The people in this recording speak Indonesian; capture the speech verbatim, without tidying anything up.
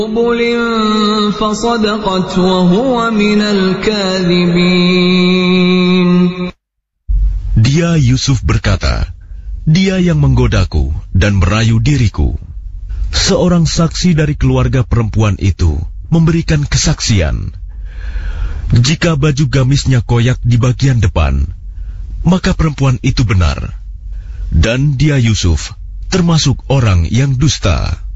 قبل فصدقت وهو من الكاذبين. Dia Yusuf berkata, dia yang menggodaku dan merayu diriku. Seorang saksi dari keluarga perempuan itu memberikan kesaksian. Jika baju gamisnya koyak di bagian depan, maka perempuan itu benar. Dan dia Yusuf termasuk orang yang dusta.